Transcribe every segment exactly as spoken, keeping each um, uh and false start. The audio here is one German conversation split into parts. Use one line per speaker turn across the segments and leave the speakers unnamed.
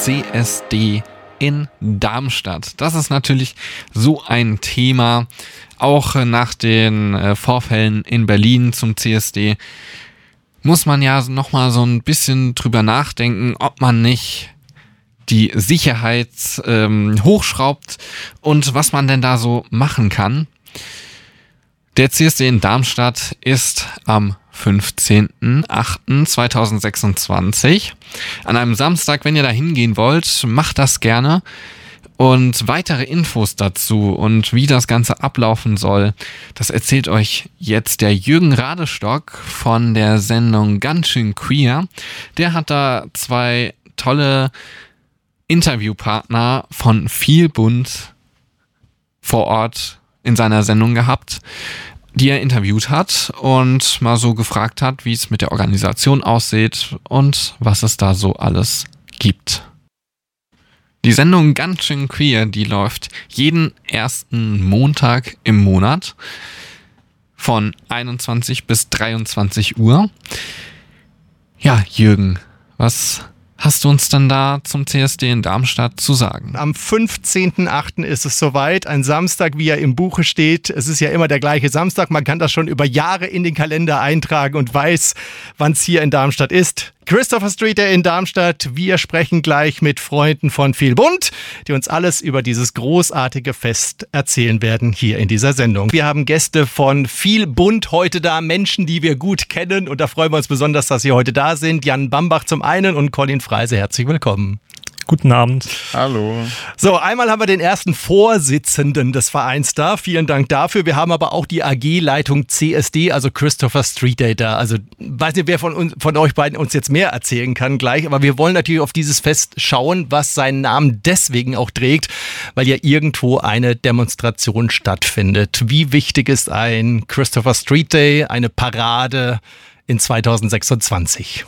C S D in Darmstadt. Das ist natürlich so ein Thema, auch nach den äh, Vorfällen in Berlin zum C S D muss man ja nochmal so ein bisschen drüber nachdenken, ob man nicht die Sicherheit ähm, hochschraubt und was man denn da so machen kann. Der C S D in Darmstadt ist am fünfzehnten achten zweitausendsechsundzwanzig an einem Samstag. Wenn ihr da hingehen wollt, macht das gerne. Und weitere Infos dazu und wie das Ganze ablaufen soll, das erzählt euch jetzt der Jürgen Radestock von der Sendung Ganz schön queer. Der hat da zwei tolle Interviewpartner von viel Bunt vor Ort in seiner Sendung gehabt, die er interviewt hat und mal so gefragt hat, wie es mit der Organisation aussieht und was es da so alles gibt. Die Sendung Ganz schön queer, die läuft jeden ersten Montag im Monat von einundzwanzig bis dreiundzwanzig Uhr. Ja, Jürgen, was hast du uns dann da zum C S D in Darmstadt zu sagen?
Am fünfzehnten achten ist es soweit, ein Samstag, wie er im Buche steht. Es ist ja immer der gleiche Samstag, man kann das schon über Jahre in den Kalender eintragen und weiß, wann es hier in Darmstadt ist. Christopher Street Day in Darmstadt. Wir sprechen gleich mit Freunden von viel Bunt, die uns alles über dieses großartige Fest erzählen werden hier in dieser Sendung. Wir haben Gäste von viel Bunt heute da, Menschen, die wir gut kennen, und da freuen wir uns besonders, dass sie heute da sind. Jan Bambach zum einen und Colin Freise, herzlich willkommen.
Guten Abend.
Hallo.
So, einmal haben wir den ersten Vorsitzenden des Vereins da. Vielen Dank dafür. Wir haben aber auch die A G-Leitung C S D, also Christopher Street Day da. Also, weiß nicht, wer von, uns, von euch beiden uns jetzt mehr erzählen kann gleich. Aber wir wollen natürlich auf dieses Fest schauen, was seinen Namen deswegen auch trägt, weil ja irgendwo eine Demonstration stattfindet. Wie wichtig ist ein Christopher Street Day, eine Parade in zweitausendsechsundzwanzig?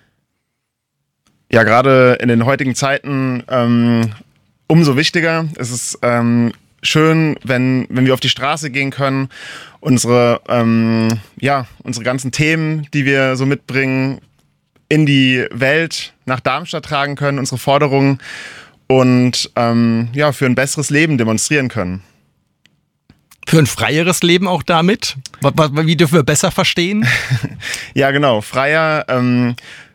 Ja, gerade in den heutigen Zeiten ähm, umso wichtiger. Es ist ähm, schön, wenn, wenn wir auf die Straße gehen können, unsere, ähm, ja, unsere ganzen Themen, die wir so mitbringen, in die Welt nach Darmstadt tragen können, unsere Forderungen und ähm, ja, für ein besseres Leben demonstrieren können.
Für ein freieres Leben auch damit? Wie dürfen wir besser verstehen?
Ja, genau. Freier, ähm,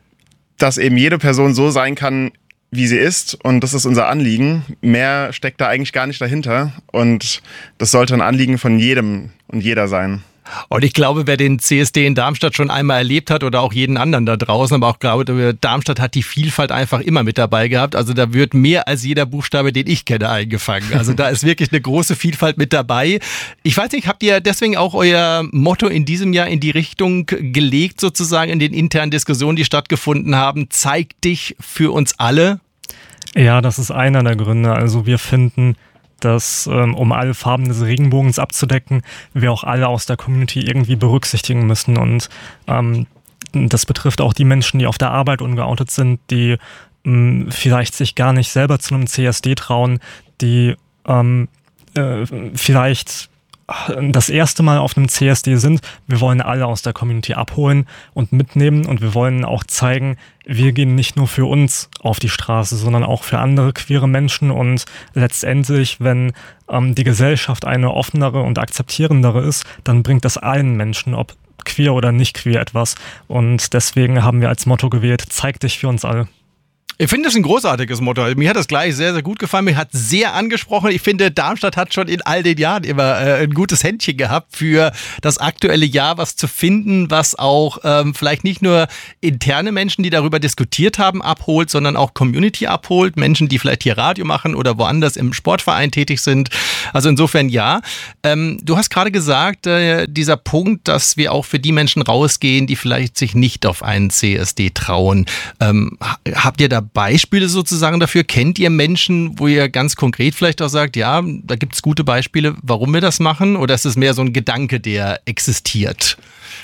dass eben jede Person so sein kann, wie sie ist, und das ist unser Anliegen. Mehr steckt da eigentlich gar nicht dahinter und das sollte ein Anliegen von jedem und jeder sein.
Und ich glaube, wer den C S D in Darmstadt schon einmal erlebt hat oder auch jeden anderen da draußen, aber auch glaube, Darmstadt hat die Vielfalt einfach immer mit dabei gehabt. Also da wird mehr als jeder Buchstabe, den ich kenne, eingefangen. Also da ist wirklich eine große Vielfalt mit dabei. Ich weiß nicht, habt ihr deswegen auch euer Motto in diesem Jahr in die Richtung gelegt, sozusagen in den internen Diskussionen, die stattgefunden haben? Zeig dich für uns alle?
Ja, das ist einer der Gründe. Also wir finden, dass, ähm, um alle Farben des Regenbogens abzudecken, wir auch alle aus der Community irgendwie berücksichtigen müssen. Und ähm, das betrifft auch die Menschen, die auf der Arbeit ungeoutet sind, die ähm, vielleicht sich gar nicht selber zu einem C S D trauen, die ähm, äh, vielleicht das erste Mal auf einem C S D sind. Wir wollen alle aus der Community abholen und mitnehmen, und wir wollen auch zeigen, wir gehen nicht nur für uns auf die Straße, sondern auch für andere queere Menschen, und letztendlich, wenn ähm, die Gesellschaft eine offenere und akzeptierendere ist, dann bringt das allen Menschen, ob queer oder nicht queer, etwas, und deswegen haben wir als Motto gewählt, zeig dich für uns alle.
Ich finde das ein großartiges Motto. Mir hat das gleich sehr, sehr gut gefallen. Mir hat sehr angesprochen. Ich finde, Darmstadt hat schon in all den Jahren immer äh, ein gutes Händchen gehabt für das aktuelle Jahr, was zu finden, was auch ähm, vielleicht nicht nur interne Menschen, die darüber diskutiert haben, abholt, sondern auch Community abholt. Menschen, die vielleicht hier Radio machen oder woanders im Sportverein tätig sind. Also insofern ja. Ähm, du hast gerade gesagt, äh, dieser Punkt, dass wir auch für die Menschen rausgehen, die vielleicht sich nicht auf einen C S D trauen. Ähm, habt ihr da Beispiele sozusagen dafür? Kennt ihr Menschen, wo ihr ganz konkret vielleicht auch sagt, ja, da gibt es gute Beispiele, warum wir das machen? Oder ist es mehr so ein Gedanke, der existiert?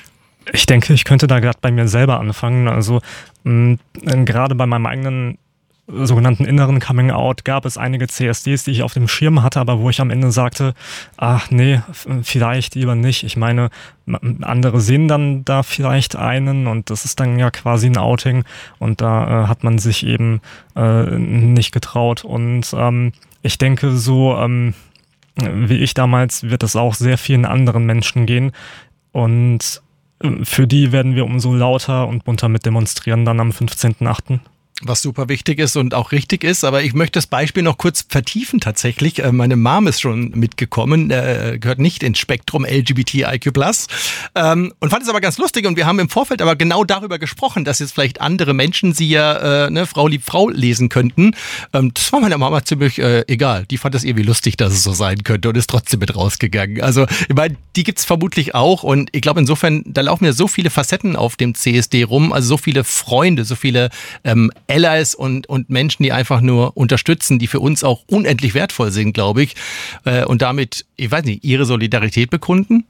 Ich denke, ich könnte da gerade bei mir selber anfangen. Also mh, gerade bei meinem eigenen sogenannten inneren Coming Out gab es einige C S Ds, die ich auf dem Schirm hatte, aber wo ich am Ende sagte, ach nee, vielleicht lieber nicht. Ich meine, andere sehen dann da vielleicht einen und das ist dann ja quasi ein Outing und da äh, hat man sich eben äh, nicht getraut. Und ähm, ich denke, so ähm, wie ich damals, wird es auch sehr vielen anderen Menschen gehen und äh, für die werden wir umso lauter und bunter mit demonstrieren dann am fünfzehnten achten
Was super wichtig ist und auch richtig ist, aber ich möchte das Beispiel noch kurz vertiefen tatsächlich. Meine Mom ist schon mitgekommen, äh, gehört nicht ins Spektrum L G B T I Q plus, ähm, und fand es aber ganz lustig und wir haben im Vorfeld aber genau darüber gesprochen, dass jetzt vielleicht andere Menschen sie ja äh, ne, Frau lieb Frau lesen könnten. Ähm, das war meiner Mama ziemlich äh, egal. Die fand es irgendwie lustig, dass es so sein könnte und ist trotzdem mit rausgegangen. Also ich meine, die gibt's vermutlich auch und ich glaube insofern, da laufen ja so viele Facetten auf dem C S D rum, also so viele Freunde, so viele ähm, Allies und, und Menschen, die einfach nur unterstützen, die für uns auch unendlich wertvoll sind, glaube ich. Äh, und damit, ich weiß nicht, ihre Solidarität bekunden?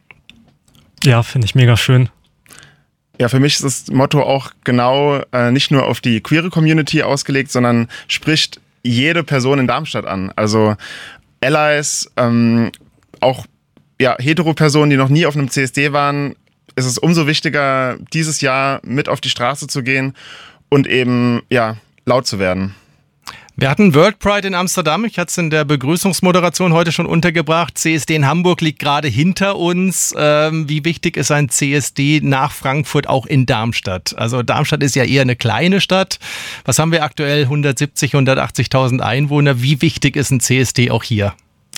Ja, finde ich mega schön.
Ja, für mich ist das Motto auch genau äh, nicht nur auf die queere Community ausgelegt, sondern spricht jede Person in Darmstadt an. Also Allies, ähm, auch ja, hetero-Personen, die noch nie auf einem C S D waren, ist es umso wichtiger, dieses Jahr mit auf die Straße zu gehen und eben, ja, laut zu werden.
Wir hatten World Pride in Amsterdam. Ich hatte es in der Begrüßungsmoderation heute schon untergebracht. C S D in Hamburg liegt gerade hinter uns. Ähm, wie wichtig ist ein C S D nach Frankfurt auch in Darmstadt? Also Darmstadt ist ja eher eine kleine Stadt. Was haben wir aktuell? hundertsiebzig, hundertachtzigtausend Einwohner. Wie wichtig ist ein C S D auch hier?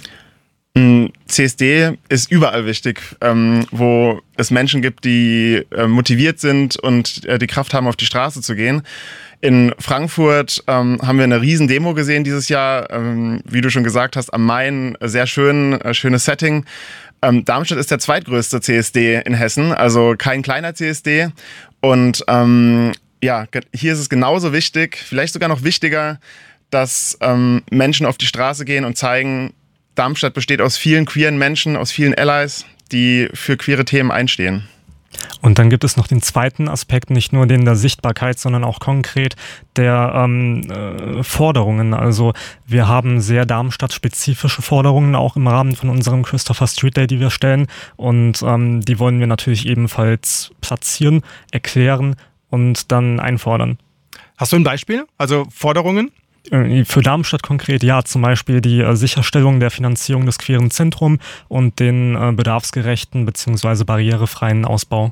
C S D ist überall wichtig, ähm, wo es Menschen gibt, die äh, motiviert sind und äh, die Kraft haben, auf die Straße zu gehen. In Frankfurt ähm, haben wir eine riesen Demo gesehen dieses Jahr, ähm, wie du schon gesagt hast, am Main, sehr schön, äh, schönes Setting. Ähm, Darmstadt ist der zweitgrößte C S D in Hessen, also kein kleiner C S D. Und ähm, ja, hier ist es genauso wichtig, vielleicht sogar noch wichtiger, dass ähm, Menschen auf die Straße gehen und zeigen, Darmstadt besteht aus vielen queeren Menschen, aus vielen Allies, die für queere Themen einstehen.
Und dann gibt es noch den zweiten Aspekt, nicht nur den der Sichtbarkeit, sondern auch konkret der ähm, äh, Forderungen. Also wir haben sehr Darmstadt-spezifische Forderungen, auch im Rahmen von unserem Christopher Street Day, die wir stellen. Und ähm, die wollen wir natürlich ebenfalls platzieren, erklären und dann einfordern.
Hast du ein Beispiel? Also Forderungen?
Für Darmstadt konkret, ja, zum Beispiel die äh, Sicherstellung der Finanzierung des queeren Zentrums und den äh, bedarfsgerechten bzw. barrierefreien Ausbau.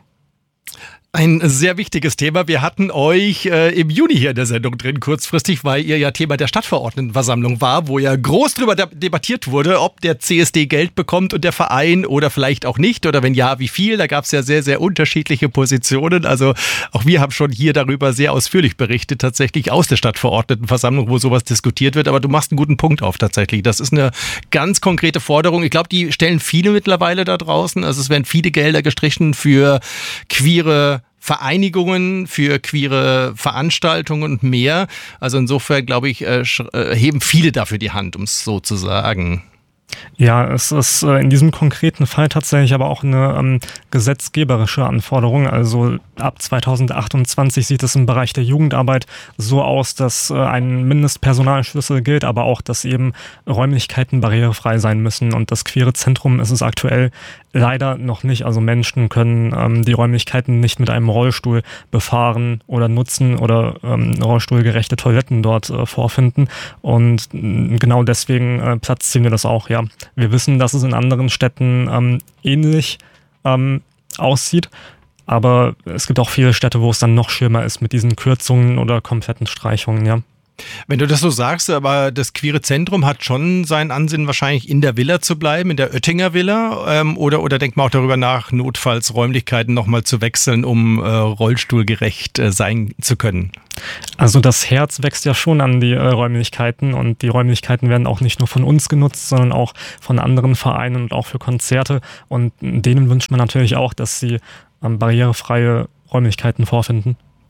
Ein sehr wichtiges Thema. Wir hatten euch äh, im Juni hier in der Sendung drin, kurzfristig, weil ihr ja Thema der Stadtverordnetenversammlung war, wo ja groß drüber de- debattiert wurde, ob der C S D Geld bekommt und der Verein oder vielleicht auch nicht oder wenn ja, wie viel. Da gab es ja sehr, sehr unterschiedliche Positionen. Also auch wir haben schon hier darüber sehr ausführlich berichtet, tatsächlich aus der Stadtverordnetenversammlung, wo sowas diskutiert wird. Aber du machst einen guten Punkt auf tatsächlich. Das ist eine ganz konkrete Forderung. Ich glaube, die stellen viele mittlerweile da draußen. Also es werden viele Gelder gestrichen für queere Vereinigungen, für queere Veranstaltungen und mehr. Also insofern, glaube ich, äh, heben viele dafür die Hand, um es so zu sagen.
Ja, es ist äh, in diesem konkreten Fall tatsächlich aber auch eine ähm, gesetzgeberische Anforderung. Also ab zweitausendachtundzwanzig sieht es im Bereich der Jugendarbeit so aus, dass äh, ein Mindestpersonalschlüssel gilt, aber auch, dass eben Räumlichkeiten barrierefrei sein müssen. Und das queere Zentrum ist es aktuell leider noch nicht. Also Menschen können ähm, die Räumlichkeiten nicht mit einem Rollstuhl befahren oder nutzen oder ähm, rollstuhlgerechte Toiletten dort äh, vorfinden. Und äh, genau deswegen äh, platzieren wir das auch, ja. Wir wissen, dass es in anderen Städten ähm, ähnlich ähm, aussieht, aber es gibt auch viele Städte, wo es dann noch schlimmer ist mit diesen Kürzungen oder kompletten Streichungen, ja.
Wenn du das so sagst, aber das queere Zentrum hat schon seinen Ansinnen, wahrscheinlich in der Villa zu bleiben, in der Oettinger Villa, ähm, oder, oder denkt man auch darüber nach, notfalls Räumlichkeiten nochmal zu wechseln, um äh, rollstuhlgerecht äh, sein zu können?
Also das Herz wächst ja schon an die äh, Räumlichkeiten und die Räumlichkeiten werden auch nicht nur von uns genutzt, sondern auch von anderen Vereinen und auch für Konzerte und denen wünscht man natürlich auch, dass sie ähm, barrierefreie Räumlichkeiten vorfinden.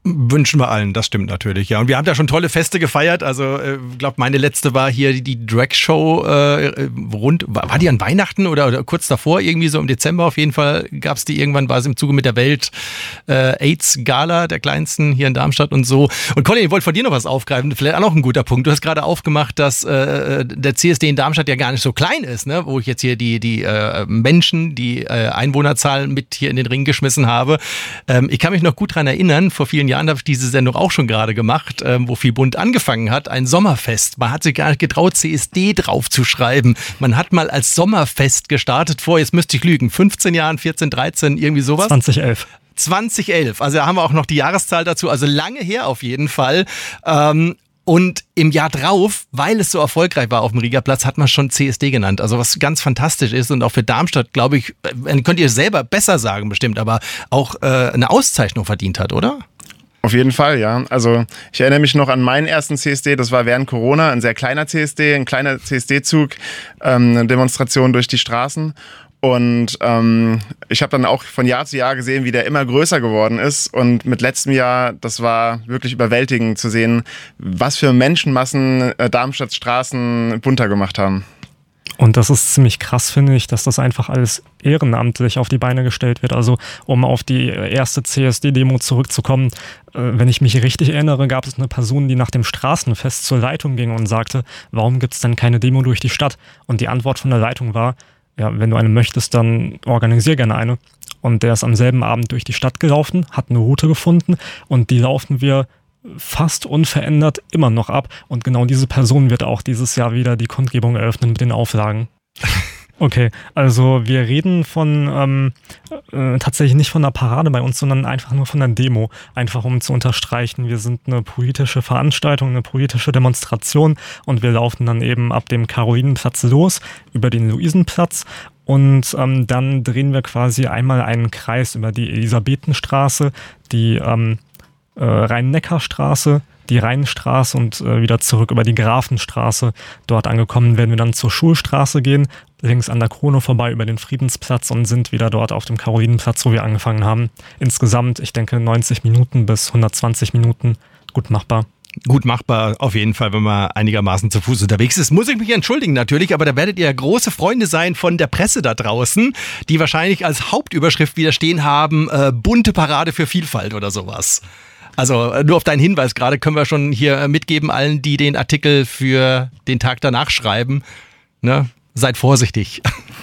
Wünschen wir allen, das stimmt natürlich, ja. Und wir haben da schon tolle Feste gefeiert. Also, ich äh, glaube, meine letzte war hier die, die Drag-Show äh, rund, war, war die an Weihnachten oder, oder kurz davor, irgendwie so im Dezember auf jeden Fall gab es die irgendwann, war es im Zuge mit der Welt äh, AIDS-Gala, der kleinsten hier in Darmstadt und so. Und Colin, ich wollte von dir noch was aufgreifen, vielleicht auch noch ein guter Punkt. Du hast gerade aufgemacht, dass äh, der C S D in Darmstadt ja gar nicht so klein ist, ne? Wo ich jetzt hier die, die äh, Menschen, die äh, Einwohnerzahlen mit hier in den Ring geschmissen habe. Ähm, ich kann mich noch gut dran erinnern, vor vielen Jahren habe ich diese Sendung auch schon gerade gemacht, ähm, wo viel bunt angefangen hat, ein Sommerfest. Man hat sich gar nicht getraut, C S D drauf zu schreiben. Man hat mal als Sommerfest gestartet vor, jetzt müsste ich lügen, fünfzehn Jahren, vierzehn, dreizehn, irgendwie sowas.
zwanzig elf.
zwanzig elf, also da haben wir auch noch die Jahreszahl dazu, also lange her auf jeden Fall. Ähm, Und im Jahr drauf, weil es so erfolgreich war auf dem Riegerplatz, hat man schon C S D genannt. Also was ganz fantastisch ist und auch für Darmstadt, glaube ich, könnt ihr selber besser sagen bestimmt, aber auch äh, eine Auszeichnung verdient hat, oder?
Auf jeden Fall, ja. Also ich erinnere mich noch an meinen ersten C S D, das war während Corona, ein sehr kleiner C S D, ein kleiner C S D-Zug, ähm, eine Demonstration durch die Straßen. Und ähm, ich habe dann auch von Jahr zu Jahr gesehen, wie der immer größer geworden ist. Und mit letztem Jahr, das war wirklich überwältigend zu sehen, was für Menschenmassen äh, Darmstadts Straßen bunter gemacht haben.
Und das ist ziemlich krass, finde ich, dass das einfach alles ehrenamtlich auf die Beine gestellt wird. Also um auf die erste C S D-Demo zurückzukommen, äh, wenn ich mich richtig erinnere, gab es eine Person, die nach dem Straßenfest zur Leitung ging und sagte, warum gibt es denn keine Demo durch die Stadt? Und die Antwort von der Leitung war, ja, wenn du eine möchtest, dann organisier gerne eine. Und der ist am selben Abend durch die Stadt gelaufen, hat eine Route gefunden und die laufen wir fast unverändert immer noch ab. Und genau diese Person wird auch dieses Jahr wieder die Kundgebung eröffnen mit den Auflagen. Okay, also wir reden von ähm, äh, tatsächlich nicht von einer Parade bei uns, sondern einfach nur von einer Demo. Einfach um zu unterstreichen, wir sind eine politische Veranstaltung, eine politische Demonstration und wir laufen dann eben ab dem Karolinenplatz los, über den Luisenplatz und ähm, dann drehen wir quasi einmal einen Kreis über die Elisabethenstraße, die ähm, äh, Rhein-Neckar-Straße, die Rheinstraße und äh, wieder zurück über die Grafenstraße. Dort angekommen werden wir dann zur Schulstraße gehen, links an der Krone vorbei über den Friedensplatz und sind wieder dort auf dem Karolinenplatz, wo wir angefangen haben. Insgesamt, ich denke, neunzig Minuten bis hundertzwanzig Minuten gut machbar.
Gut machbar auf jeden Fall, wenn man einigermaßen zu Fuß unterwegs ist. Muss ich mich entschuldigen natürlich, aber da werdet ihr große Freunde sein von der Presse da draußen, die wahrscheinlich als Hauptüberschrift wieder stehen haben, äh, bunte Parade für Vielfalt oder sowas. Also nur auf deinen Hinweis gerade können wir schon hier mitgeben, allen, die den Artikel für den Tag danach schreiben, ne? Seid vorsichtig.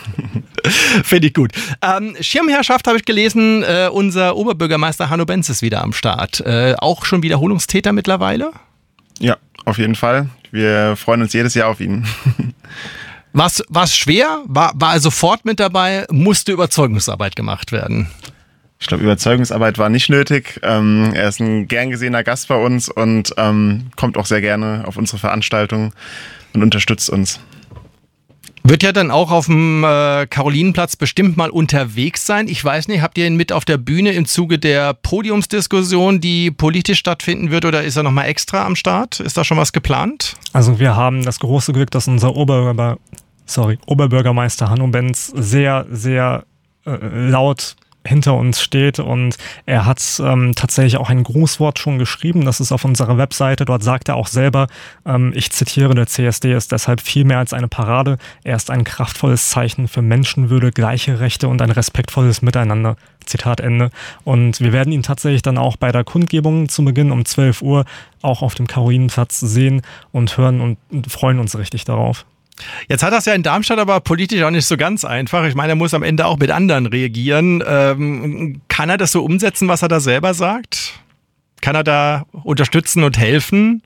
Finde ich gut. Ähm, Schirmherrschaft habe ich gelesen, äh, unser Oberbürgermeister Hanno Benz ist wieder am Start. Äh, auch schon Wiederholungstäter mittlerweile?
Ja, auf jeden Fall. Wir freuen uns jedes Jahr auf ihn.
War es schwer? War, war er sofort mit dabei? Musste Überzeugungsarbeit gemacht werden?
Ich glaube, Überzeugungsarbeit war nicht nötig. Ähm, er ist ein gern gesehener Gast bei uns und ähm, kommt auch sehr gerne auf unsere Veranstaltungen und unterstützt uns.
Wird ja dann auch auf dem äh, Karolinenplatz bestimmt mal unterwegs sein. Ich weiß nicht, habt ihr ihn mit auf der Bühne im Zuge der Podiumsdiskussion, die politisch stattfinden wird, oder ist er nochmal extra am Start? Ist da schon was geplant?
Also wir haben das große Glück, dass unser Oberbürger, sorry, Oberbürgermeister Hanno Benz sehr, sehr äh, laut hinter uns steht und er hat ähm, tatsächlich auch ein Grußwort schon geschrieben, das ist auf unserer Webseite, dort sagt er auch selber, ähm, ich zitiere, der C S D ist deshalb viel mehr als eine Parade, er ist ein kraftvolles Zeichen für Menschenwürde, gleiche Rechte und ein respektvolles Miteinander, Zitat Ende. Und wir werden ihn tatsächlich dann auch bei der Kundgebung zu Beginn um zwölf Uhr auch auf dem Karolinenplatz sehen und hören und freuen uns richtig darauf.
Jetzt hat das ja in Darmstadt aber politisch auch nicht so ganz einfach. Ich meine, er muss am Ende auch mit anderen reagieren. Ähm, kann er das so umsetzen, was er da selber sagt? Kann er da unterstützen und helfen?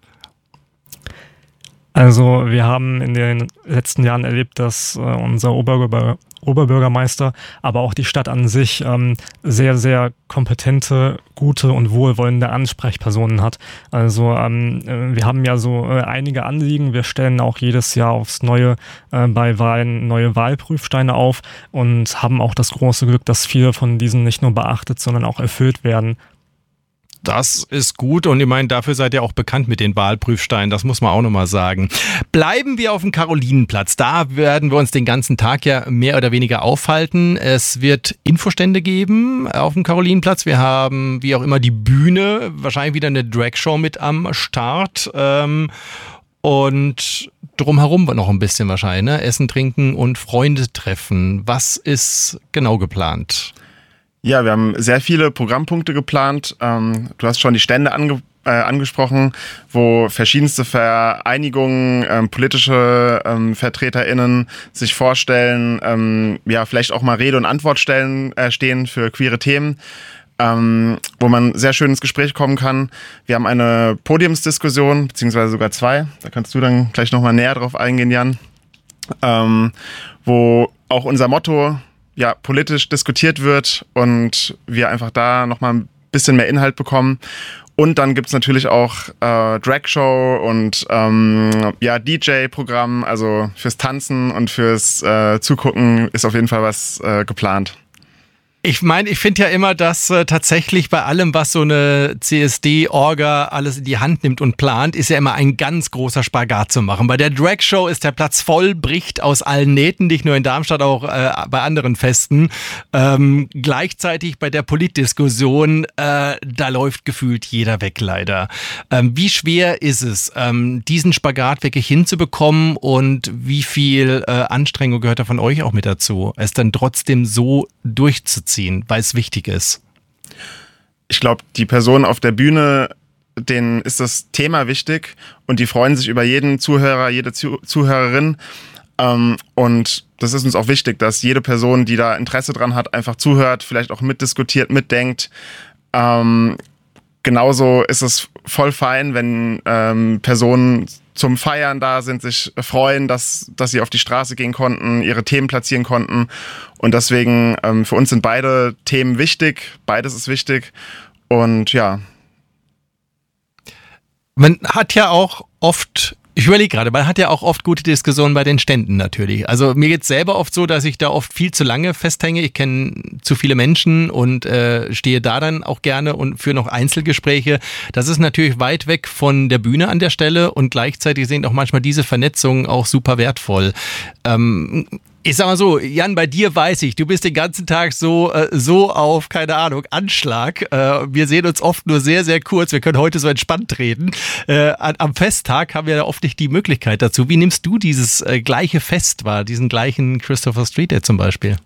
Also wir haben in den letzten Jahren erlebt, dass äh, unser Oberbürger, Oberbürgermeister, aber auch die Stadt an sich ähm, sehr, sehr kompetente, gute und wohlwollende Ansprechpersonen hat. Also ähm, wir haben ja so äh, einige Anliegen. Wir stellen auch jedes Jahr aufs Neue äh, bei Wahlen neue Wahlprüfsteine auf und haben auch das große Glück, dass viele von diesen nicht nur beachtet, sondern auch erfüllt werden.
Das ist gut und ich meine, dafür seid ihr auch bekannt mit den Wahlprüfsteinen, das muss man auch nochmal sagen. Bleiben wir auf dem Karolinenplatz, da werden wir uns den ganzen Tag ja mehr oder weniger aufhalten. Es wird Infostände geben auf dem Karolinenplatz, wir haben wie auch immer die Bühne, wahrscheinlich wieder eine Dragshow mit am Start ähm, und drumherum noch ein bisschen wahrscheinlich, ne? Essen, trinken und Freunde treffen. Was ist genau geplant?
Ja, wir haben sehr viele Programmpunkte geplant. Ähm, du hast schon die Stände ange äh, angesprochen, wo verschiedenste Vereinigungen, ähm, politische ähm, VertreterInnen sich vorstellen, ähm, ja, vielleicht auch mal Rede und Antwort stellen, äh, stehen für queere Themen, ähm, wo man sehr schön ins Gespräch kommen kann. Wir haben eine Podiumsdiskussion, beziehungsweise sogar zwei. Da kannst du dann gleich nochmal näher drauf eingehen, Jan. Ähm, wo auch unser Motto ja, politisch diskutiert wird und wir einfach da nochmal ein bisschen mehr Inhalt bekommen. Und dann gibt's natürlich auch äh, Dragshow und ähm, ja, D J-Programm, also fürs Tanzen und fürs äh, Zugucken ist auf jeden Fall was äh, geplant.
Ich meine, ich finde ja immer, dass äh, tatsächlich bei allem, was so eine C S D-Orga alles in die Hand nimmt und plant, ist ja immer ein ganz großer Spagat zu machen. Bei der Dragshow ist der Platz voll, bricht aus allen Nähten, nicht nur in Darmstadt, auch äh, bei anderen Festen. Ähm, gleichzeitig bei der Politdiskussion, äh, da läuft gefühlt jeder weg, leider. Ähm, wie schwer ist es, ähm, diesen Spagat wirklich hinzubekommen und wie viel äh, Anstrengung gehört da von euch auch mit dazu, es dann trotzdem so durchzuziehen, weil es wichtig ist?
Ich glaube, die Personen auf der Bühne, denen ist das Thema wichtig und die freuen sich über jeden Zuhörer, jede Zuh- Zuhörerin. Ähm, und das ist uns auch wichtig, dass jede Person, die da Interesse dran hat, einfach zuhört, vielleicht auch mitdiskutiert, mitdenkt. Ähm, genauso ist es voll fein, wenn ähm, Personen zum Feiern da sind, sich freuen, dass, dass sie auf die Straße gehen konnten, ihre Themen platzieren konnten. Und deswegen, ähm, für uns sind beide Themen wichtig. Beides ist wichtig. Und ja.
Man hat ja auch oft, ich überlege gerade, man hat ja auch oft gute Diskussionen bei den Ständen natürlich. Also mir geht's selber oft so, dass ich da oft viel zu lange festhänge. Ich kenne zu viele Menschen und äh, stehe da dann auch gerne und führe noch Einzelgespräche. Das ist natürlich weit weg von der Bühne an der Stelle und gleichzeitig sind auch manchmal diese Vernetzungen auch super wertvoll. Ähm, Ich sag mal so, Jan, bei dir weiß ich, du bist den ganzen Tag so äh, so auf, keine Ahnung, Anschlag. Äh, wir sehen uns oft nur sehr, sehr kurz. Wir können heute so entspannt reden. Äh, am Festtag haben wir ja oft nicht die Möglichkeit dazu. Wie nimmst du dieses äh, gleiche Fest wahr, diesen gleichen Christopher Street Day zum Beispiel?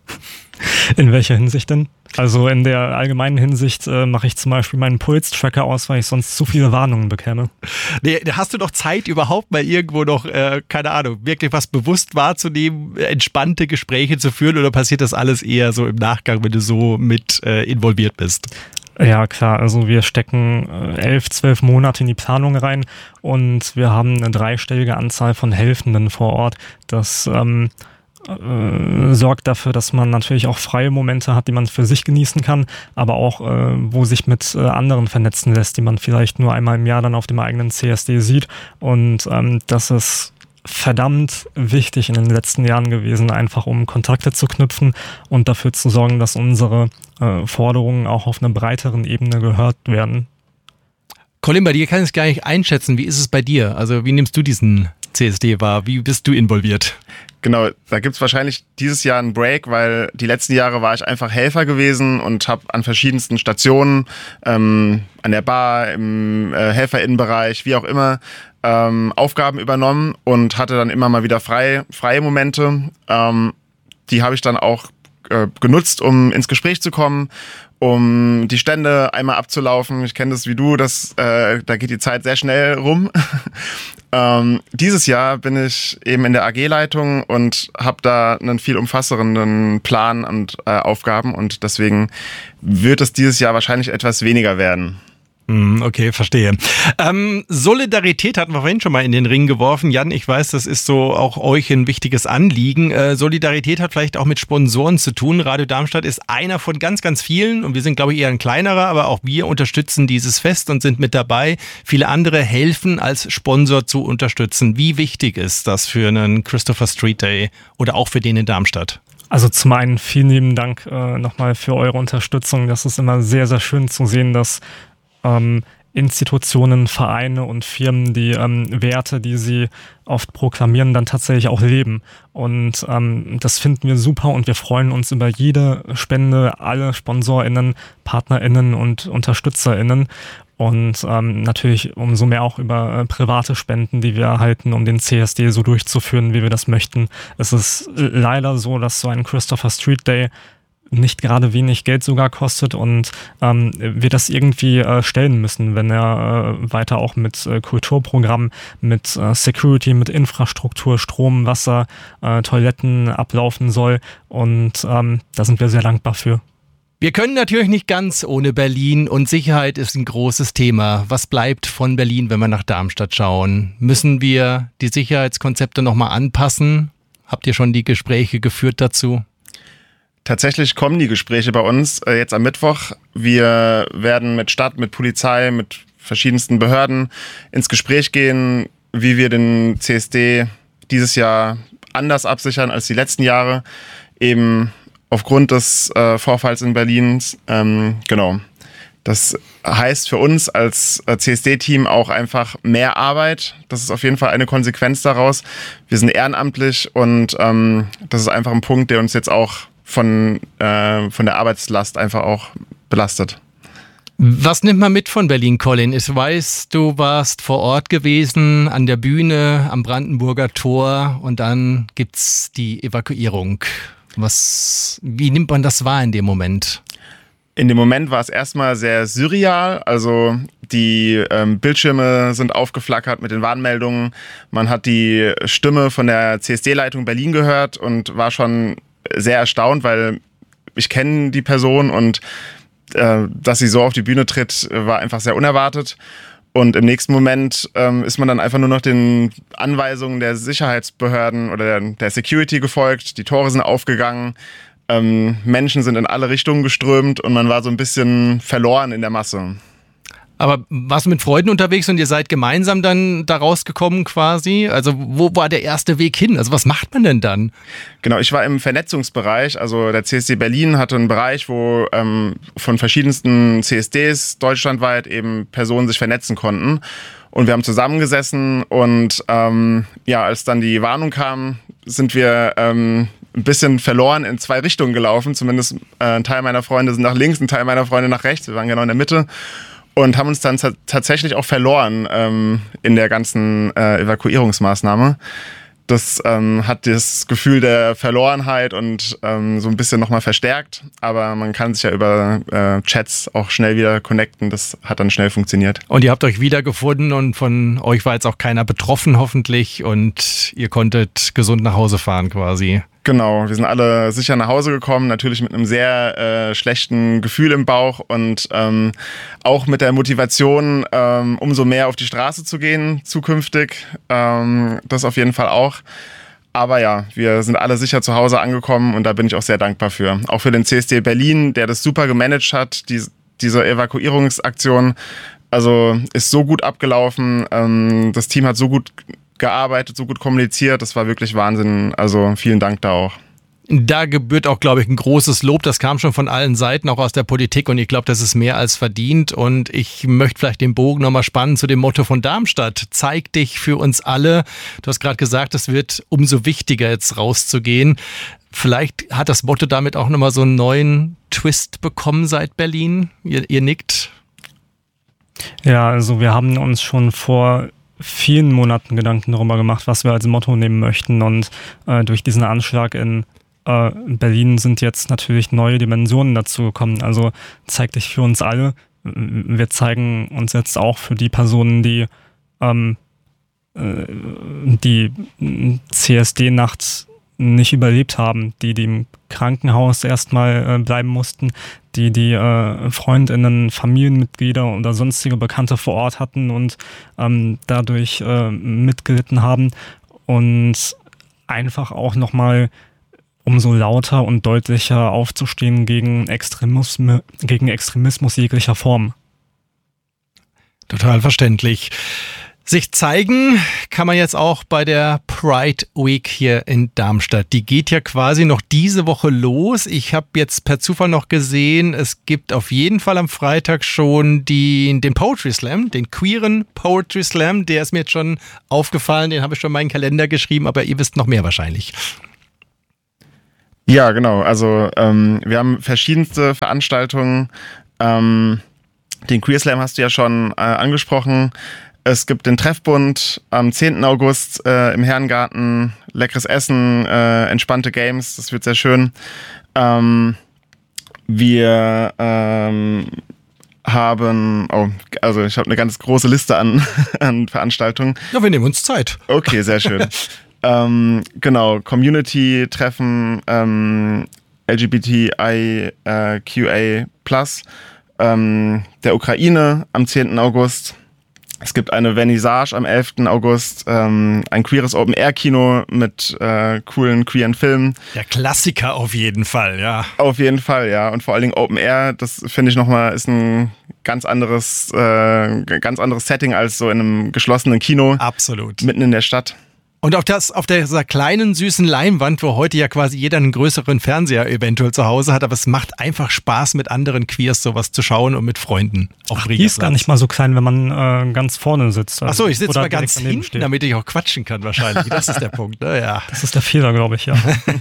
In welcher Hinsicht denn? Also in der allgemeinen Hinsicht äh, mache ich zum Beispiel meinen Pulstracker aus, weil ich sonst zu viele Warnungen bekäme.
Nee, hast du doch Zeit, überhaupt mal irgendwo noch, äh, keine Ahnung, wirklich was bewusst wahrzunehmen, entspannte Gespräche zu führen oder passiert das alles eher so im Nachgang, wenn du so mit äh, involviert bist?
Ja, klar. Also wir stecken äh, elf, zwölf Monate in die Planung rein und wir haben eine dreistellige Anzahl von Helfenden vor Ort. Das ähm, Äh, sorgt dafür, dass man natürlich auch freie Momente hat, die man für sich genießen kann, aber auch, äh, wo sich mit äh, anderen vernetzen lässt, die man vielleicht nur einmal im Jahr dann auf dem eigenen C S D sieht. Und ähm, das ist verdammt wichtig in den letzten Jahren gewesen, einfach um Kontakte zu knüpfen und dafür zu sorgen, dass unsere äh, Forderungen auch auf einer breiteren Ebene gehört werden.
Colin, bei dir kann ich es gar nicht einschätzen. Wie ist es bei dir? Also wie nimmst du diesen C S D wahr? Wie bist du involviert?
Genau, da gibt's wahrscheinlich dieses Jahr einen Break, weil die letzten Jahre war ich einfach Helfer gewesen und habe an verschiedensten Stationen, ähm, an der Bar, im äh, HelferInnenbereich, wie auch immer, ähm, Aufgaben übernommen und hatte dann immer mal wieder frei, freie Momente. Ähm, die habe ich dann auch äh, genutzt, um ins Gespräch zu kommen, um die Stände einmal abzulaufen. Ich kenne das wie du, das, äh, da geht die Zeit sehr schnell rum. ähm, dieses Jahr bin ich eben in der A G-Leitung und habe da einen viel umfassenden Plan und äh, Aufgaben und deswegen wird es dieses Jahr wahrscheinlich etwas weniger werden.
Okay, verstehe. Ähm, Solidarität hatten wir vorhin schon mal in den Ring geworfen. Jan, ich weiß, das ist so auch euch ein wichtiges Anliegen. Äh, Solidarität hat vielleicht auch mit Sponsoren zu tun. Radio Darmstadt ist einer von ganz, ganz vielen und wir sind, glaube ich, eher ein kleinerer, aber auch wir unterstützen dieses Fest und sind mit dabei. Viele andere helfen, als Sponsor zu unterstützen. Wie wichtig ist das für einen Christopher Street Day oder auch für den in Darmstadt?
Also zum einen vielen lieben Dank äh, nochmal für eure Unterstützung. Das ist immer sehr, sehr schön zu sehen, dass ähm, Institutionen, Vereine und Firmen, die ähm, Werte, die sie oft proklamieren, dann tatsächlich auch leben. Und ähm, das finden wir super und wir freuen uns über jede Spende, alle SponsorInnen, PartnerInnen und UnterstützerInnen. Und ähm, natürlich umso mehr auch über äh, private Spenden, die wir erhalten, um den C S D so durchzuführen, wie wir das möchten. Es ist leider so, dass so ein Christopher Street Day nicht gerade wenig Geld sogar kostet und ähm, wir das irgendwie äh, stellen müssen, wenn er äh, weiter auch mit äh, Kulturprogrammen, mit äh, Security, mit Infrastruktur, Strom, Wasser, äh, Toiletten ablaufen soll. Und ähm, da sind wir sehr dankbar für.
Wir können natürlich nicht ganz ohne Berlin und Sicherheit ist ein großes Thema. Was bleibt von Berlin, wenn wir nach Darmstadt schauen? Müssen wir die Sicherheitskonzepte nochmal anpassen? Habt ihr schon die Gespräche geführt dazu?
Tatsächlich kommen die Gespräche bei uns äh, jetzt am Mittwoch. Wir werden mit Stadt, mit Polizei, mit verschiedensten Behörden ins Gespräch gehen, wie wir den C S D dieses Jahr anders absichern als die letzten Jahre. Eben aufgrund des äh, Vorfalls in Berlin. Ähm, genau. Das heißt für uns als äh, C S D-Team auch einfach mehr Arbeit. Das ist auf jeden Fall eine Konsequenz daraus. Wir sind ehrenamtlich und ähm, das ist einfach ein Punkt, der uns jetzt auch von, äh, von der Arbeitslast einfach auch belastet.
Was nimmt man mit von Berlin, Colin? Ich weiß, du warst vor Ort gewesen, an der Bühne, am Brandenburger Tor und dann gibt's die Evakuierung. Was, wie nimmt man das wahr in dem Moment?
In dem Moment war es erstmal sehr surreal, also die ähm, Bildschirme sind aufgeflackert mit den Warnmeldungen. Man hat die Stimme von der C S D-Leitung Berlin gehört und war schon sehr erstaunt, weil ich kenne die Person und äh, dass sie so auf die Bühne tritt, war einfach sehr unerwartet. Und im nächsten Moment ähm, ist man dann einfach nur noch den Anweisungen der Sicherheitsbehörden oder der, der Security gefolgt. Die Tore sind aufgegangen, ähm, Menschen sind in alle Richtungen geströmt und man war so ein bisschen verloren in der Masse.
Aber warst du mit Freunden unterwegs und ihr seid gemeinsam dann da rausgekommen quasi? Also wo war der erste Weg hin? Also was macht man denn dann?
Genau, ich war im Vernetzungsbereich. Also der C S D Berlin hatte einen Bereich, wo ähm, von verschiedensten C S Ds deutschlandweit eben Personen sich vernetzen konnten. Und wir haben zusammengesessen und ähm, ja, als dann die Warnung kam, sind wir ähm, ein bisschen verloren in zwei Richtungen gelaufen. Zumindest äh, ein Teil meiner Freunde sind nach links, ein Teil meiner Freunde nach rechts. Wir waren genau in der Mitte. Und haben uns dann t- tatsächlich auch verloren ähm, in der ganzen äh, Evakuierungsmaßnahme. Das ähm, hat das Gefühl der Verlorenheit und ähm, so ein bisschen nochmal verstärkt. Aber man kann sich ja über äh, Chats auch schnell wieder connecten. Das hat dann schnell funktioniert.
Und ihr habt euch wiedergefunden und von euch war jetzt auch keiner betroffen hoffentlich und ihr konntet gesund nach Hause fahren quasi.
Genau, wir sind alle sicher nach Hause gekommen, natürlich mit einem sehr äh, schlechten Gefühl im Bauch und ähm, auch mit der Motivation, ähm, umso mehr auf die Straße zu gehen zukünftig. Ähm, das auf jeden Fall auch. Aber ja, wir sind alle sicher zu Hause angekommen und da bin ich auch sehr dankbar für. Auch für den C S D Berlin, der das super gemanagt hat, die, diese Evakuierungsaktion. Also ist so gut abgelaufen, ähm, das Team hat so gut gearbeitet, so gut kommuniziert, das war wirklich Wahnsinn. Also vielen Dank da auch.
Da gebührt auch, glaube ich, ein großes Lob. Das kam schon von allen Seiten, auch aus der Politik. Und ich glaube, das ist mehr als verdient. Und ich möchte vielleicht den Bogen nochmal spannen zu dem Motto von Darmstadt. Zeig dich für uns alle. Du hast gerade gesagt, es wird umso wichtiger, jetzt rauszugehen. Vielleicht hat das Motto damit auch nochmal so einen neuen Twist bekommen seit Berlin. Ihr, ihr nickt.
Ja, also wir haben uns schon vor vielen Monaten Gedanken darüber gemacht, was wir als Motto nehmen möchten und äh, durch diesen Anschlag in äh, Berlin sind jetzt natürlich neue Dimensionen dazu gekommen. Also zeig dich für uns alle. Wir zeigen uns jetzt auch für die Personen, die ähm, äh, die C S D-Nacht nicht überlebt haben, die, die im Krankenhaus erstmal äh, bleiben mussten, die die äh, Freundinnen, Familienmitglieder oder sonstige Bekannte vor Ort hatten und ähm, dadurch äh, mitgelitten haben und einfach auch nochmal umso lauter und deutlicher aufzustehen gegen Extremismus, gegen Extremismus jeglicher Form.
Total verständlich. Sich zeigen kann man jetzt auch bei der Pride Week hier in Darmstadt. Die geht ja quasi noch diese Woche los. Ich habe jetzt per Zufall noch gesehen, es gibt auf jeden Fall am Freitag schon die, den Poetry Slam, den queeren Poetry Slam. Der ist mir jetzt schon aufgefallen, den habe ich schon in meinen Kalender geschrieben, aber ihr wisst noch mehr wahrscheinlich.
Ja, genau. Also ähm, wir haben verschiedenste Veranstaltungen. Ähm, den Queer Slam hast du ja schon äh, angesprochen. Es gibt den Treffbund am zehnten August äh, im Herrengarten. Leckeres Essen, äh, entspannte Games, das wird sehr schön. Ähm, wir ähm, haben, oh, also ich habe eine ganz große Liste an, an Veranstaltungen.
Ja, wir nehmen uns Zeit.
Okay, sehr schön. ähm, genau, Community-Treffen, ähm, L G B T I Q A plus, ähm, der Ukraine am zehnten August. Es gibt eine Vernissage am elften August, ähm, ein queeres Open-Air-Kino mit äh, coolen queeren Filmen.
Der Klassiker auf jeden Fall, ja.
Auf jeden Fall, ja. Und vor allen Dingen Open-Air, das finde ich nochmal, ist ein ganz anderes, äh, ganz anderes Setting als so in einem geschlossenen Kino.
Absolut.
Mitten in der Stadt.
Und auf, das, auf dieser kleinen, süßen Leinwand, wo heute ja quasi jeder einen größeren Fernseher eventuell zu Hause hat, aber es macht einfach Spaß, mit anderen Queers sowas zu schauen und mit Freunden.
Ach, die ist gar nicht mal so klein, wenn man äh, ganz vorne sitzt.
Also, Ach so, ich sitze mal ganz hinten,
steht.
damit ich auch quatschen kann wahrscheinlich. Das ist der Punkt, ne? Ja.
Das ist der Fehler, glaube ich, ja.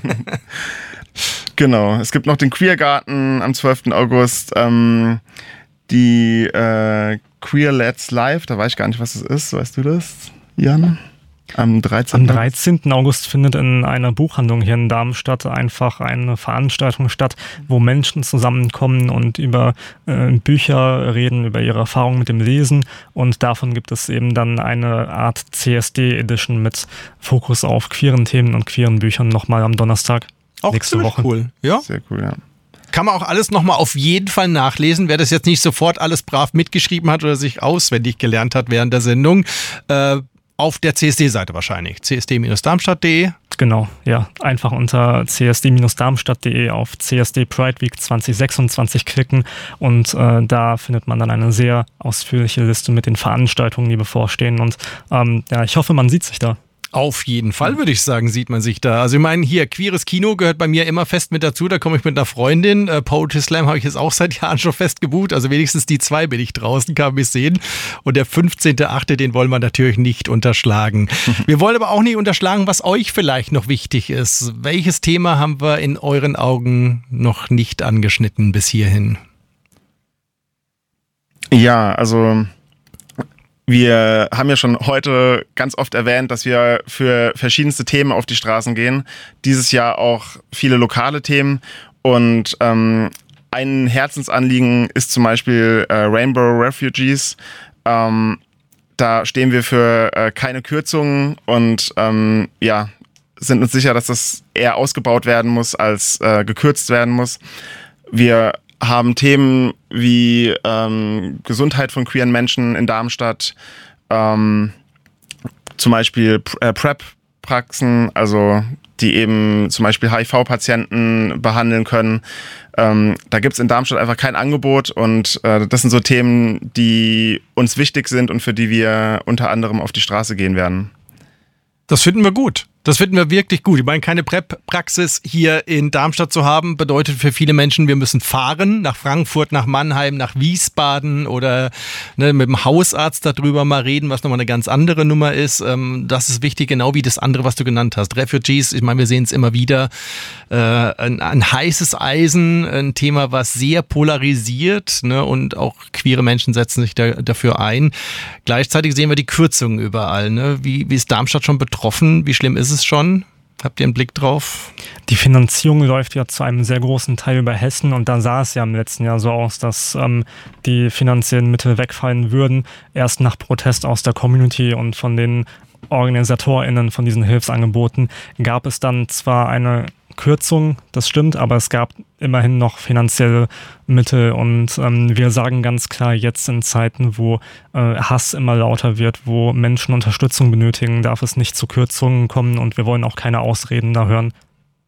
Genau, es gibt noch den Queergarten am zwölften August, ähm, die äh, Queer Let's Live, da weiß ich gar nicht, was das ist. Weißt du das, Jan? Am dreizehnten
Am dreizehnten August findet in einer Buchhandlung hier in Darmstadt einfach eine Veranstaltung statt, wo Menschen zusammenkommen und über äh, Bücher reden, über ihre Erfahrungen mit dem Lesen. Und davon gibt es eben dann eine Art C S D-Edition mit Fokus auf queeren Themen und queeren Büchern nochmal am Donnerstag
auch
nächste Woche.
Cool, ja.
Sehr cool, ja.
Kann man auch alles nochmal auf jeden Fall nachlesen, wer das jetzt nicht sofort alles brav mitgeschrieben hat oder sich auswendig gelernt hat während der Sendung. Äh, Auf der C S D-Seite wahrscheinlich, c s d Bindestrich darmstadt punkt d e.
Genau, ja. Einfach unter c s d Bindestrich darmstadt punkt d e auf C S D Pride Week zwanzig sechsundzwanzig klicken und äh, da findet man dann eine sehr ausführliche Liste mit den Veranstaltungen, die bevorstehen. Und ähm, ja, ich hoffe, man sieht sich da.
Auf jeden Fall, würde ich sagen, sieht man sich da. Also ich meine, hier, queeres Kino gehört bei mir immer fest mit dazu. Da komme ich mit einer Freundin. Äh, Poetry Slam habe ich jetzt auch seit Jahren schon fest gebucht. Also wenigstens die zwei bin ich draußen, kann mich sehen. Und der fünfzehnten achte den wollen wir natürlich nicht unterschlagen. Wir wollen aber auch nicht unterschlagen, was euch vielleicht noch wichtig ist. Welches Thema haben wir in euren Augen noch nicht angeschnitten bis hierhin?
Ja, also... Wir haben ja schon heute ganz oft erwähnt, dass wir für verschiedenste Themen auf die Straßen gehen. Dieses Jahr auch viele lokale Themen. Und ähm, ein Herzensanliegen ist zum Beispiel äh, Rainbow Refugees. Ähm, da stehen wir für äh, keine Kürzungen und ähm, ja, sind uns sicher, dass das eher ausgebaut werden muss, als äh, gekürzt werden muss. Wir haben Themen wie ähm, Gesundheit von queeren Menschen in Darmstadt, ähm, zum Beispiel äh, PrEP-Praxen, also die eben zum Beispiel H I V-Patienten behandeln können. Ähm, da gibt es in Darmstadt einfach kein Angebot und äh, das sind so Themen, die uns wichtig sind und für die wir unter anderem auf die Straße gehen werden.
Das finden wir gut. Das finden wir wirklich gut. Ich meine, keine PrEP-Praxis hier in Darmstadt zu haben, bedeutet für viele Menschen, wir müssen fahren nach Frankfurt, nach Mannheim, nach Wiesbaden oder ne, mit dem Hausarzt darüber mal reden, was nochmal eine ganz andere Nummer ist. Ähm, das ist wichtig, genau wie das andere, was du genannt hast. Refugees, ich meine, wir sehen es immer wieder. Äh, ein, ein heißes Eisen, ein Thema, was sehr polarisiert, ne, und auch queere Menschen setzen sich da, dafür ein. Gleichzeitig sehen wir die Kürzungen überall. Ne? Wie, wie ist Darmstadt schon betroffen? Wie schlimm ist es schon? Habt ihr einen Blick drauf?
Die Finanzierung läuft ja zu einem sehr großen Teil über Hessen und da sah es ja im letzten Jahr so aus, dass ähm, die finanziellen Mittel wegfallen würden, erst nach Protest aus der Community und von den OrganisatorInnen von diesen Hilfsangeboten gab es dann zwar eine Kürzung, das stimmt, aber es gab immerhin noch finanzielle Mittel und ähm, wir sagen ganz klar, jetzt in Zeiten, wo äh, Hass immer lauter wird, wo Menschen Unterstützung benötigen, darf es nicht zu Kürzungen kommen und wir wollen auch keine Ausreden da hören.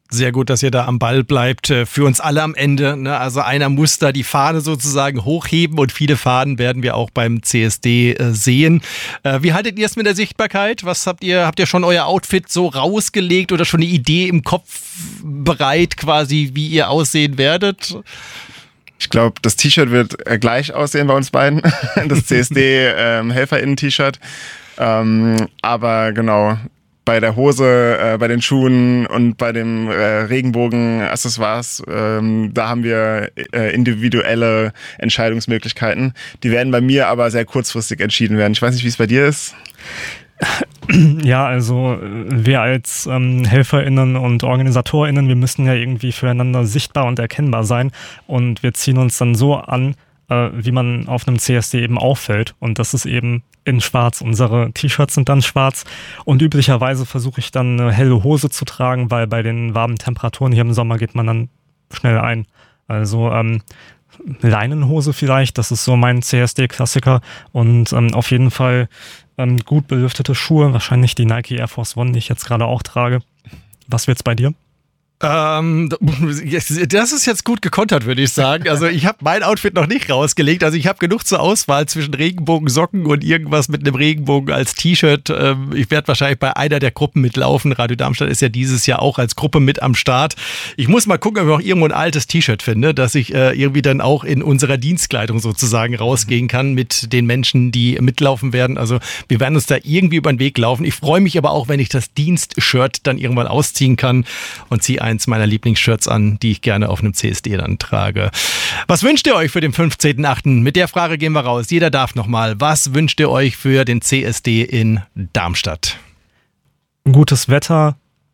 Sehr gut, dass ihr da am Ball bleibt. Für uns alle am Ende. Ne? Also einer muss da die Fahne sozusagen hochheben und viele Fahnen werden wir auch beim C S D äh, sehen. Äh, wie haltet ihr es mit der Sichtbarkeit? Was habt ihr, habt ihr schon euer Outfit so rausgelegt oder schon eine Idee im Kopf bereit quasi, wie ihr aussehen werdet?
Ich glaube, das T-Shirt wird äh, gleich aussehen bei uns beiden. Das C S D-HelferInnen-T-Shirt. Ähm, aber genau, bei der Hose, äh, bei den Schuhen und bei dem äh, Regenbogen-Accessoires, ähm, da haben wir äh, individuelle Entscheidungsmöglichkeiten. Die werden bei mir aber sehr kurzfristig entschieden werden. Ich weiß nicht, wie es bei dir ist.
Ja, also wir als ähm, HelferInnen und OrganisatorInnen, wir müssen ja irgendwie füreinander sichtbar und erkennbar sein und wir ziehen uns dann so an, äh, wie man auf einem C S D eben auffällt und das ist eben in schwarz. Unsere T-Shirts sind dann schwarz und üblicherweise versuche ich dann eine helle Hose zu tragen, weil bei den warmen Temperaturen hier im Sommer geht man dann schnell ein. Also ähm, Leinenhose vielleicht, das ist so mein C S D-Klassiker und ähm, auf jeden Fall ähm, gut belüftete Schuhe, wahrscheinlich die Nike Air Force One, die ich jetzt gerade auch trage. Was wird's bei dir?
Ähm, das ist jetzt gut gekontert, würde ich sagen. Also ich habe mein Outfit noch nicht rausgelegt. Also ich habe genug zur Auswahl zwischen Regenbogensocken und irgendwas mit einem Regenbogen als T-Shirt. Ähm, ich werde wahrscheinlich bei einer der Gruppen mitlaufen. Radio Darmstadt ist ja dieses Jahr auch als Gruppe mit am Start. Ich muss mal gucken, ob ich noch irgendwo ein altes T-Shirt finde, dass ich äh, irgendwie dann auch in unserer Dienstkleidung sozusagen rausgehen kann mit den Menschen, die mitlaufen werden. Also wir werden uns da irgendwie über den Weg laufen. Ich freue mich aber auch, wenn ich das Dienstshirt dann irgendwann ausziehen kann und ziehe eins meiner Lieblingsshirts an, die ich gerne auf einem C S D dann trage. Was wünscht ihr euch für den fünfzehnten achten? Mit der Frage gehen wir raus. Jeder darf nochmal. Was wünscht ihr euch für den C S D in Darmstadt?
Gutes Wetter,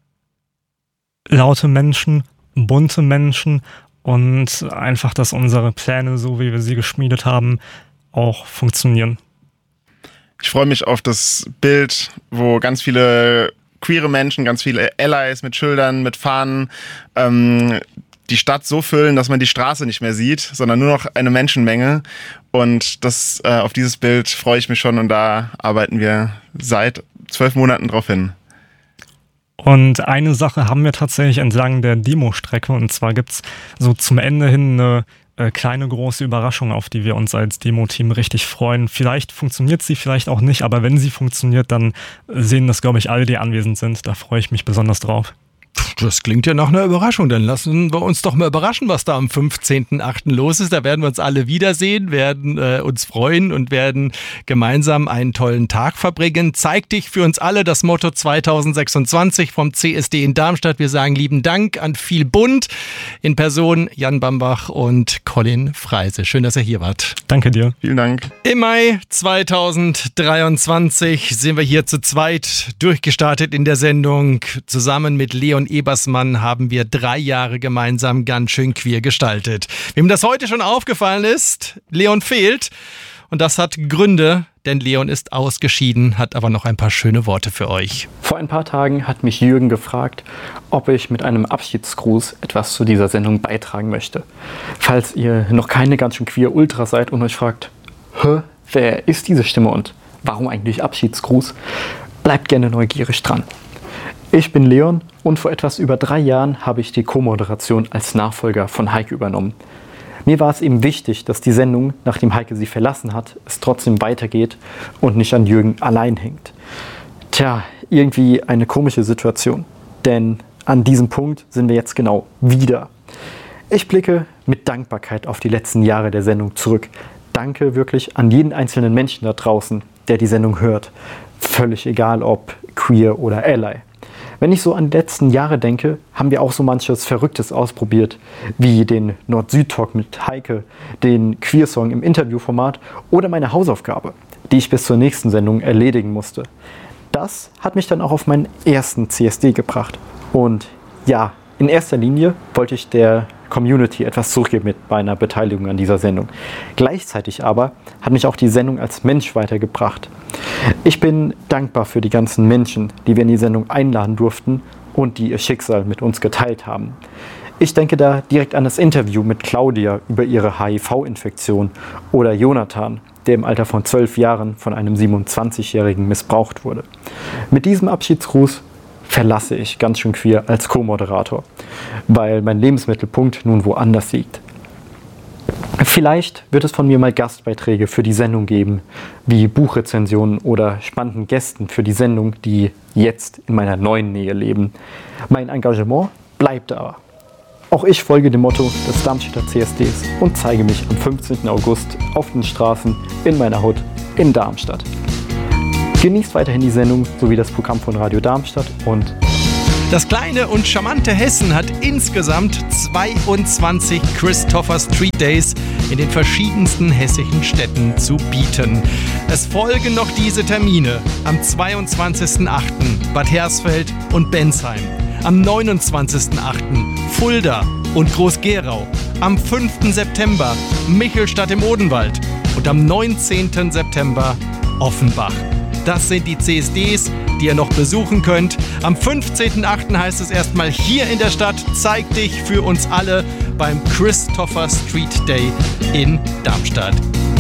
laute Menschen, bunte Menschen und einfach, dass unsere Pläne, so wie wir sie geschmiedet haben, auch funktionieren.
Ich freue mich auf das Bild, wo ganz viele queere Menschen, ganz viele Allies mit Schildern, mit Fahnen, ähm, die Stadt so füllen, dass man die Straße nicht mehr sieht, sondern nur noch eine Menschenmenge. Und das, äh, auf dieses Bild freue ich mich schon und da arbeiten wir seit zwölf Monaten drauf hin.
Und eine Sache haben wir tatsächlich entlang der Demo-Strecke und zwar gibt's so zum Ende hin eine äh, kleine große Überraschung, auf die wir uns als Demo-Team richtig freuen. Vielleicht funktioniert sie, vielleicht auch nicht, aber wenn sie funktioniert, dann sehen das, glaube ich, alle, die anwesend sind. Da freue ich mich besonders drauf.
Das klingt ja nach einer Überraschung. Dann lassen wir uns doch mal überraschen, was da am fünfzehnten achten los ist. Da werden wir uns alle wiedersehen, werden äh, uns freuen und werden gemeinsam einen tollen Tag verbringen. Zeig dich für uns alle, das Motto zwanzig sechsundzwanzig vom C S D in Darmstadt. Wir sagen lieben Dank an viel Bund in Person Jan Bambach und Colin Freise. Schön, dass ihr hier wart.
Danke dir.
Vielen Dank.
Im Mai zweitausenddreiundzwanzig sind wir hier zu zweit durchgestartet in der Sendung. Zusammen mit Leon Ebersmann haben wir drei Jahre gemeinsam ganz schön queer gestaltet. Wem das heute schon aufgefallen ist, Leon fehlt. Und das hat Gründe, denn Leon ist ausgeschieden, hat aber noch ein paar schöne Worte für euch.
Vor ein paar Tagen hat mich Jürgen gefragt, ob ich mit einem Abschiedsgruß etwas zu dieser Sendung beitragen möchte. Falls ihr noch keine ganz schön queer Ultra seid und euch fragt, hä, wer ist diese Stimme und warum eigentlich Abschiedsgruß, bleibt gerne neugierig dran. Ich bin Leon und vor etwas über drei Jahren habe ich die Co-Moderation als Nachfolger von Heike übernommen. Mir war es eben wichtig, dass die Sendung, nachdem Heike sie verlassen hat, es trotzdem weitergeht und nicht an Jürgen allein hängt. Tja, irgendwie eine komische Situation, denn an diesem Punkt sind wir jetzt genau wieder. Ich blicke mit Dankbarkeit auf die letzten Jahre der Sendung zurück. Danke wirklich an jeden einzelnen Menschen da draußen, der die Sendung hört. Völlig egal, ob queer oder ally. Wenn ich so an die letzten Jahre denke, haben wir auch so manches Verrücktes ausprobiert, wie den Nord-Süd-Talk mit Heike, den Queer-Song im Interviewformat oder meine Hausaufgabe, die ich bis zur nächsten Sendung erledigen musste. Das hat mich dann auch auf meinen ersten C S D gebracht. Und ja, in erster Linie wollte ich der Community etwas zurückgeben mit meiner Beteiligung an dieser Sendung. Gleichzeitig aber hat mich auch die Sendung als Mensch weitergebracht. Ich bin dankbar für die ganzen Menschen, die wir in die Sendung einladen durften und die ihr Schicksal mit uns geteilt haben. Ich denke da direkt an das Interview mit Claudia über ihre H I V-Infektion oder Jonathan, der im Alter von zwölf Jahren von einem siebenundzwanzigjährigen missbraucht wurde. Mit diesem Abschiedsgruß verlasse ich ganz schön queer als Co-Moderator, weil mein Lebensmittelpunkt nun woanders liegt. Vielleicht wird es von mir mal Gastbeiträge für die Sendung geben, wie Buchrezensionen oder spannenden Gästen für die Sendung, die jetzt in meiner neuen Nähe leben. Mein Engagement bleibt aber. Auch ich folge dem Motto des Darmstädter C S Ds und zeige mich am fünfzehnten August auf den Straßen in meiner Hut in Darmstadt. Genießt weiterhin die Sendung sowie das Programm von Radio Darmstadt und
das kleine und charmante Hessen hat insgesamt zweiundzwanzig Christopher Street Days in den verschiedensten hessischen Städten zu bieten. Es folgen noch diese Termine am zweiundzwanzigsten achten Bad Hersfeld und Bensheim, am neunundzwanzigsten achten Fulda und Groß-Gerau, am fünften September Michelstadt im Odenwald und am neunzehnten September Offenbach. Das sind die C S Ds, die ihr noch besuchen könnt. Am fünfzehnten achten heißt es erstmal hier in der Stadt, zeig dich für uns alle beim Christopher Street Day in Darmstadt.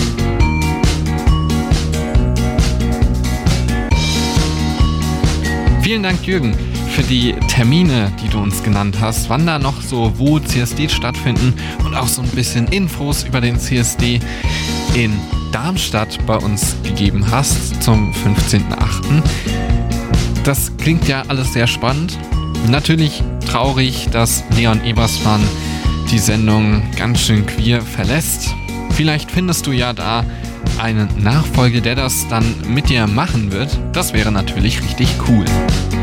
Vielen Dank, Jürgen, für die Termine, die du uns genannt hast, wann da noch so wo C S Ds stattfinden und auch so ein bisschen Infos über den C S D in Darmstadt bei uns gegeben hast zum fünfzehnten achten Das klingt ja alles sehr spannend. Natürlich traurig, dass Leon Ebersmann die Sendung ganz schön queer verlässt. Vielleicht findest du ja da einen Nachfolger, der das dann mit dir machen wird. Das wäre natürlich richtig cool.